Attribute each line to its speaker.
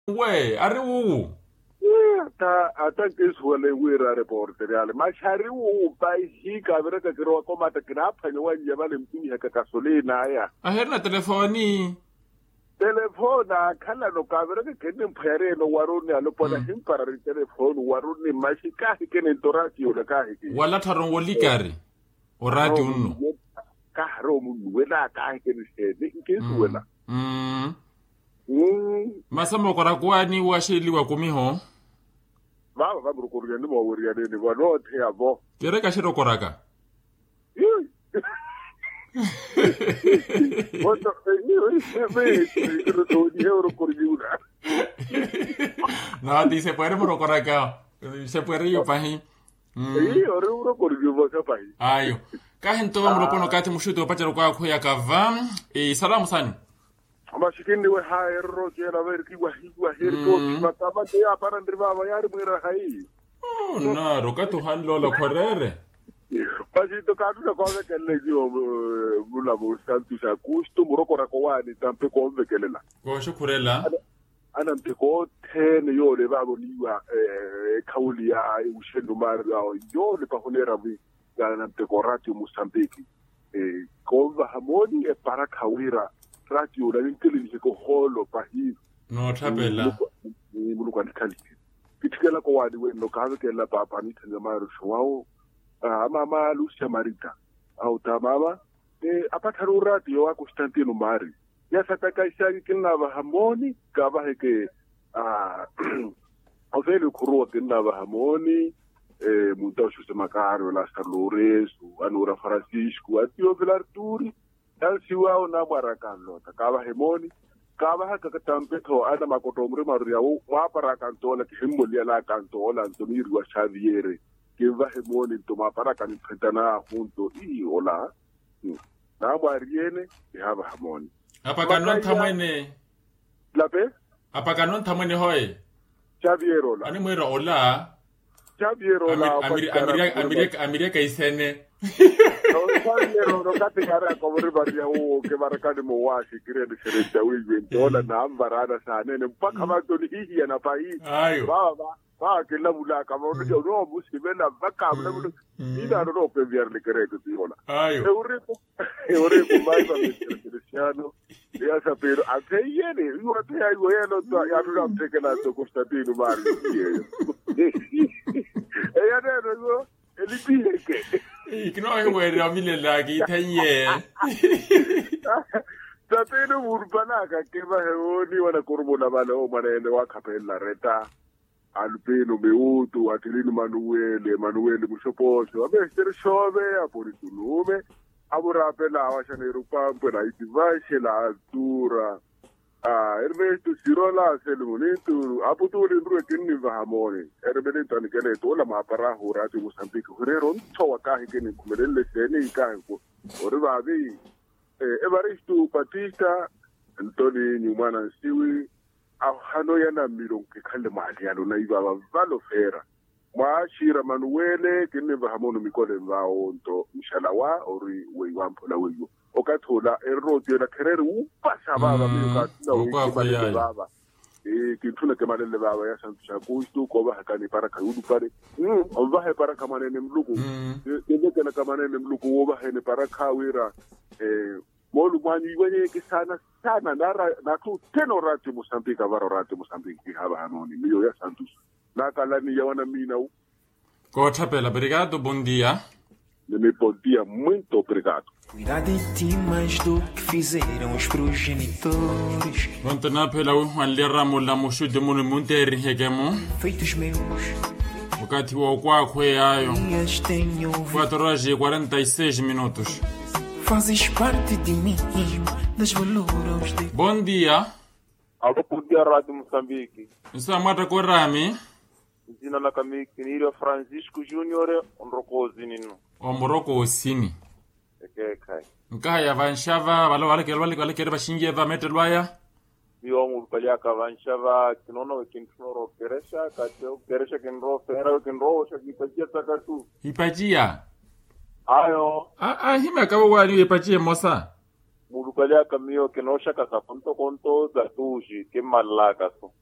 Speaker 1: we a re o
Speaker 2: ata ke swele we ra report reale machari o pa hika bere ka kro ko mata kna phane wa nya ba le mpini ka gasolina ya
Speaker 1: a herna telefoni
Speaker 2: telefona khala no ka bere ke kene mphere no warone alo pona himpara ri telefone warone mashika ke ne torati o le ka ke
Speaker 1: wala tharong o likare o rati unno
Speaker 2: ka haro mu wela ka ke ne se ke swela
Speaker 1: masamo kora kwani wa sheliwa kumiho
Speaker 2: baba ba burukuru ne mo wori ya ne ba no the ya bo
Speaker 1: kere ka shiro koraka
Speaker 2: Oto
Speaker 1: no dice puede por koraka se puede yo pahi ayo ka hento mo kono kati mushuto pachero kwa khoya kava salamu sana
Speaker 2: amashikini we haero jera verki wa herko mataba te apara ndriva va yar mira hai
Speaker 1: na rokato hanlo la correre
Speaker 2: pasito kadu na kove kelle jo bula bo santu sa kusto muroko rakowani tampe ko vekelela
Speaker 1: go shukurela
Speaker 2: ana mpeko tene yo le babo liwa kauli ya ushendo mara yo le pahonera vi na mpeko ratio Mozambique kova hamoni e para kawira ratio la intelligence ko holo pahi
Speaker 1: no tabela
Speaker 2: ni muluka nikali kitikela ko wadi we no kaze kela papa ni tanga maro shwao mama Lucia Marita au tamama apatharu radio wa Constantino Mari ya sataka isagi kinna ba hamoni ka ba ke avele khuru kinna ba hamoni mutashu se makaro la Salores anura Francisco atio velarturi siwa na barakallo ta ka ba hemoni ka ba ka tampetho ana makotomre maru yawo wa barakantola ke himmoli la kantola ntomiri wa Xavier ke va hemoni to mapara kan phentana junto hola na bariene ya ba hamoni
Speaker 1: apa kanon thamene
Speaker 2: lape
Speaker 1: apa kanon thamene hoy
Speaker 2: Xavier hola
Speaker 1: ani mwera hola
Speaker 2: Xavier hola
Speaker 1: Amerika isene
Speaker 2: no Xavier no kate kara ko baria o ke barakade mo washi kirende sereta wiwe hola na ambarana sana ne mpaka mato ni hii na pai baba ke la bula ka mo no musibela baka bula ida no pe vierle kereke ti hola eure ko mai ba Cristiano ya sapero ate yene yo ate ayo yeno to ya dula teke na to Constantino Mari ya no elipike
Speaker 1: ikino ngwe ramile lagi tanye
Speaker 2: tapeno urbana ka ke ba honi wana kurbola bale o manene wa kapella reta alpino meutu atilino Manuele mushoposo abestere shobe apolitulume aburapela awashane rupampo na itivashe la altura Ernesto Sirola Selmunitu aputuli ndruwe kinni vahamoni erbele tani kele tola mapara horati Mozambique horero ntowa kahi kene kumelele sene ikahi ko oribabi Evaristo Batista Antoni Nyumana Siwi hano yana milonke kale mali yalo na ibaba valo fera mwashira Manuele kinni vahamoni mikole mvao nto mshalawa ori weiwampola weyo okathola eroti yona kerere upasa baba miyo baba kithula ke malele baba ya santu cha kustu ko ba hakani para kayudu pare omba he para kamanene mluku ndeke na kamanene mluku wo ba he ne para kawira molu mwanyi wenye ke sana na ku tenorati Mozambique avarorati Mozambique haba hanoni miyo ya santu na kalani ya wana mina
Speaker 1: ko thapela obrigado bom dia
Speaker 2: bom dia muito obrigado.
Speaker 3: Cuidar de ti mais do que fizeram os progenitores.
Speaker 1: Quanto na pela ramo la mushu de munter hegemo.
Speaker 3: Feitos meus.
Speaker 1: Wakati wa kwakwe ayo. 4h46 minutos.
Speaker 3: Fazes parte de mim, das valores de...
Speaker 1: Bom dia.
Speaker 4: Alô, bom dia, Rádio Moçambique.
Speaker 1: Isso é mata korami.
Speaker 4: Zina la kamiki ni Francisco Junior onrokozi nino.
Speaker 1: Omroko osini.
Speaker 4: Kai.
Speaker 1: Nkaya vanshava wale kere bashingie va metelwaya.
Speaker 4: Yo mulpalia ka vanshava kinono kintunoro keresha kateo keresha kinro fera kinro shakipajia takatu.
Speaker 1: Hipajia.
Speaker 4: Ayo.
Speaker 1: Hima kawa wali hipajia mosa.
Speaker 4: Mulpalia kamio kinosha kasaponto konto za tuji kemalaka so.